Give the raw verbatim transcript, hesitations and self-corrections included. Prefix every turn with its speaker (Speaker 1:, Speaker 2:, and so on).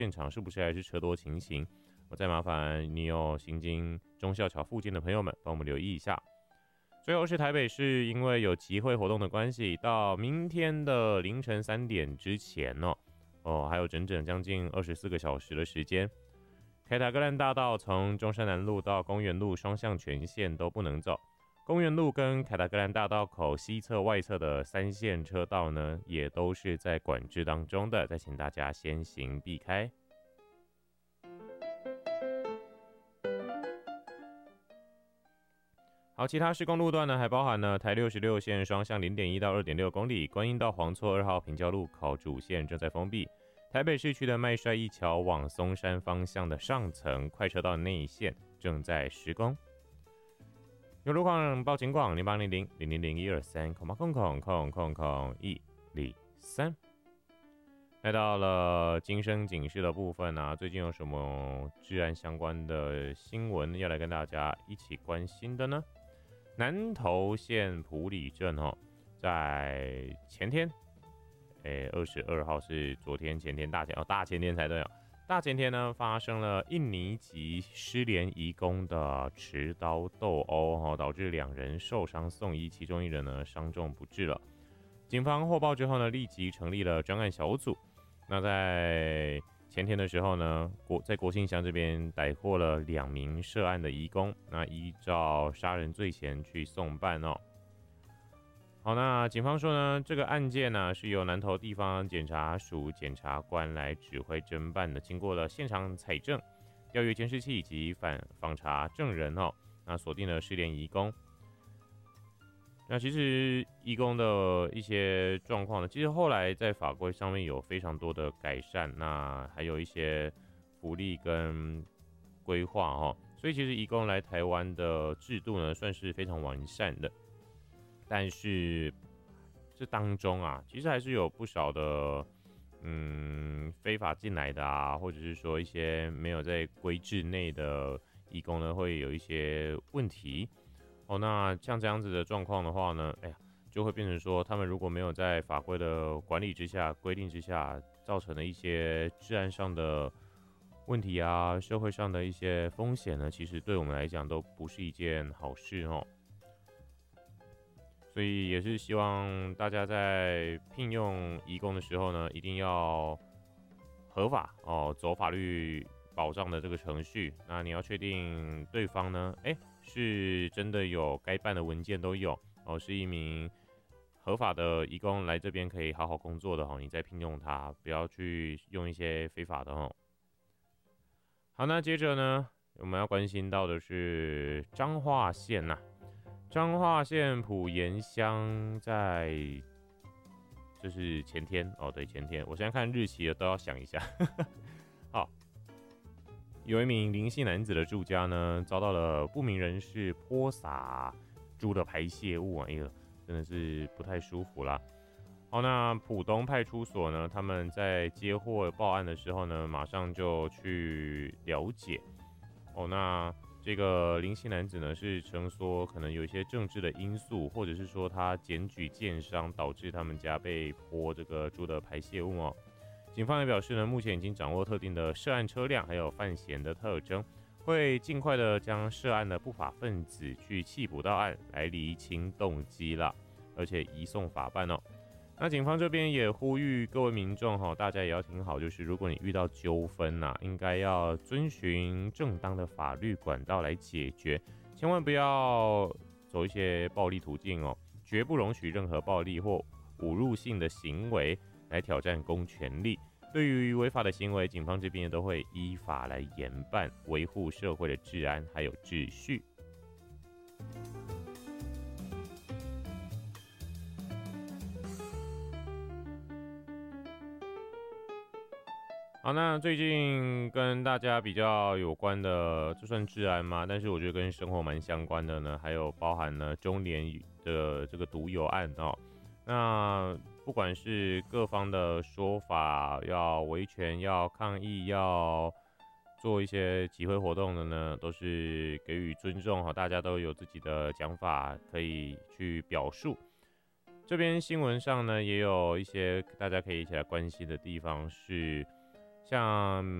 Speaker 1: 现场是不是还是车多情形？我再麻烦你有行经忠孝桥附近的朋友们帮我们留意一下。最后是台北市，因为有集会活动的关系，到明天的凌晨三点之前哦，哦还有整整将近二十四个小时的时间。凯达格兰大道从中山南路到公园路双向全线都不能走，公园路跟凯达格兰大道口西侧外侧的三线车道呢，也都是在管制当中的，再请大家先行避开。好，其他施工路段呢，还包含了台六十六线双向 零点一 到 二点六 公里，观音到黄厝二号平交路口主线正在封闭。台北市区的麦帅一桥往松山方向的上层快车道内线正在施工。有路况报警广零八零零零零零一二三空空空空空空一零三。来到了今生警示的部分啊，最近有什么治安相关的新闻要来跟大家一起关心的呢？南投县埔里镇哦，在前天。诶，二十二号是昨天、前天、大前哦，大前天才对哦。大前天呢，发生了印尼籍失联移工的持刀斗殴，哈，导致两人受伤送医，其中一人呢伤重不治了。警方获报之后呢，立即成立了专案小组。那在前天的时候呢，国在国姓乡这边逮获了两名涉案的移工，那依照杀人罪嫌去送办哦。好，那警方说呢，这个案件呢是由南投地方检察署检察官来指挥侦办的。经过了现场采证、调阅监视器以及反访查证人哦，那锁定了失联移工。那其实移工的一些状况呢，其实后来在法规上面有非常多的改善，那还有一些福利跟规划哦，所以其实移工来台湾的制度呢，算是非常完善的。但是这当中啊，其实还是有不少的嗯非法进来的啊，或者是说一些没有在规制内的移工呢，会有一些问题哦。那像这样子的状况的话呢，哎呀，就会变成说，他们如果没有在法规的管理之下、规定之下，造成了一些治安上的问题啊，社会上的一些风险呢，其实对我们来讲都不是一件好事哦。所以也是希望大家在聘用移工的时候呢，一定要合法哦，走法律保障的这个程序。那你要确定对方呢，哎，是真的有该办的文件都有哦，是一名合法的移工来这边可以好好工作的哦，你再聘用他，不要去用一些非法的哦。好，那接着呢，我们要关心到的是彰化县呐、啊。彰化县埔盐乡在，这是前天哦，对，前天。我现在看日期都要想一下。好，有一名林姓男子的住家呢，遭到了不明人士泼洒猪的排泄物啊，哎呦，真的是不太舒服啦。好，那埔东派出所呢，他们在接获报案的时候呢，马上就去了解。哦，那。这个林姓男子呢，是称说可能有一些政治的因素，或者是说他检举建商导致他们家被泼这个猪的排泄物哦。警方也表示呢，目前已经掌握特定的涉案车辆还有犯嫌的特征，会尽快的将涉案的不法分子去缉捕到案，来厘清动机啦，而且移送法办哦。那警方这边也呼吁各位民众哈，大家也要听好，就是如果你遇到纠纷呐，应该要遵循正当的法律管道来解决，千万不要走一些暴力途径哦，绝不容许任何暴力或侮辱性的行为来挑战公权力。对于违法的行为，警方这边都会依法来严办，维护社会的治安还有秩序。好，那最近跟大家比较有关的，就算治安嘛，但是我觉得跟生活蛮相关的呢，还有包含了中联的这个毒油案哦。那不管是各方的说法，要维权、要抗议、要做一些集会活动的呢，都是给予尊重哈，大家都有自己的讲法可以去表述。这边新闻上呢，也有一些大家可以一起来关心的地方是。 像